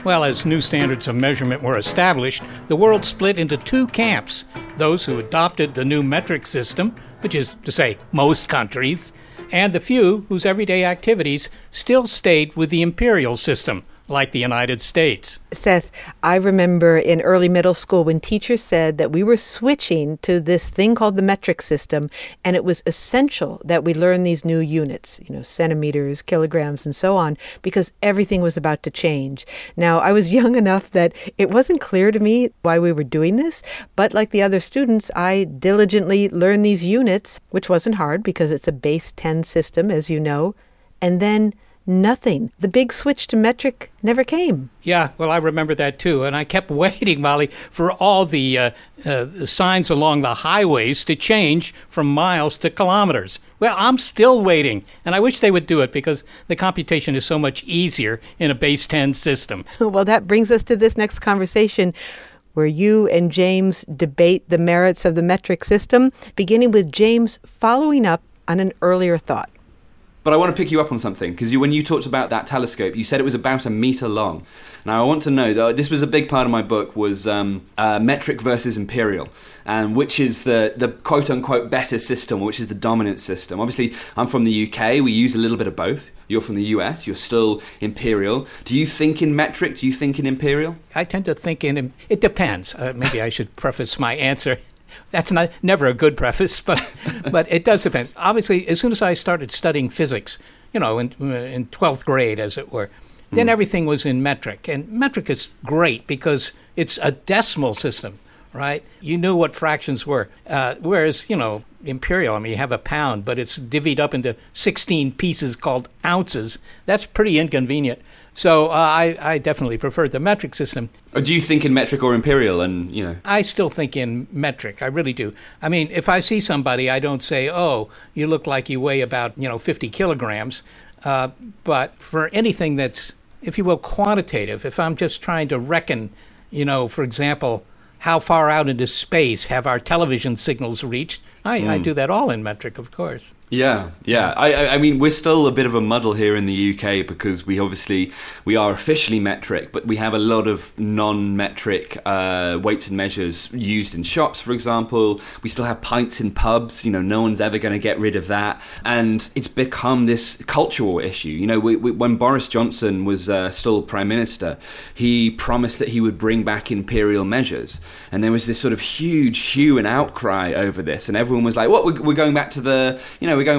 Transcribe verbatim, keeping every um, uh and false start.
Well, as new standards of measurement were established, the world split into two camps. Those who adopted the new metric system, which is to say most countries, and the few whose everyday activities still stayed with the imperial system, like the United States. Seth, I remember in early middle school when teachers said that we were switching to this thing called the metric system, and it was essential that we learn these new units, you know, centimeters, kilograms, and so on, because everything was about to change. Now, I was young enough that it wasn't clear to me why we were doing this, but like the other students, I diligently learned these units, which wasn't hard because it's a base ten system, as you know, and then nothing. The big switch to metric never came. Yeah, well, I remember that too. And I kept waiting, Molly, for all the uh, uh, signs along the highways to change from miles to kilometers. Well, I'm still waiting. And I wish they would do it because the computation is so much easier in a base ten system. Well, that brings us to this next conversation, where you and James debate the merits of the metric system, beginning with James following up on an earlier thought. But I want to pick you up on something, because you, when you talked about that telescope, you said it was about a metre long. Now, I want to know, though, this was a big part of my book, was um, uh, metric versus imperial, and which is the, the quote-unquote better system, which is the dominant system. Obviously, I'm from the U K. We use a little bit of both. You're from the U S. You're still imperial. Do you think in metric? Do you think in imperial? I tend to think in... It depends. Uh, maybe I should preface my answer. That's not never a good preface, but but it does depend. Obviously, as soon as I started studying physics, you know, in in twelfth grade, as it were, then mm. everything was in metric. And metric is great because it's a decimal system, right? You knew what fractions were. Uh, whereas, you know, imperial, I mean, you have a pound, but it's divvied up into sixteen pieces called ounces. That's pretty inconvenient. So uh, I, I definitely preferred the metric system. Or do you think in metric or imperial? And you know, I still think in metric. I really do. I mean, if I see somebody, I don't say, "Oh, you look like you weigh about you know fifty kilograms." Uh, but for anything that's, if you will, quantitative, if I'm just trying to reckon, you know, for example, how far out into space have our television signals reached, I, mm. I do that all in metric, of course. Yeah, yeah. I, I mean, we're still a bit of a muddle here in the U K because we obviously, we are officially metric, but we have a lot of non-metric uh, weights and measures used in shops, for example. We still have pints in pubs. You know, no one's ever going to get rid of that. And it's become this cultural issue. You know, we, we, when Boris Johnson was uh, still Prime Minister, he promised that he would bring back imperial measures. And there was this sort of huge hue and outcry over this. And everyone was like, what, we're, we're going back to the, you know,